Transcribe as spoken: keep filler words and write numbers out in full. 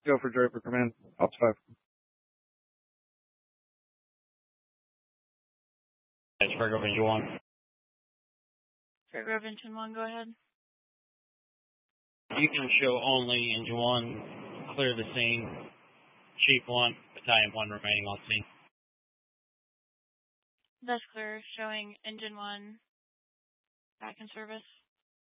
Go for Draper Command. Ops five. That's Fargo Engine one. Fargo Engine one, go ahead. You can show only Engine one. Clear the scene. Chief one, Battalion one remaining on scene. That's clear, showing Engine one back in service.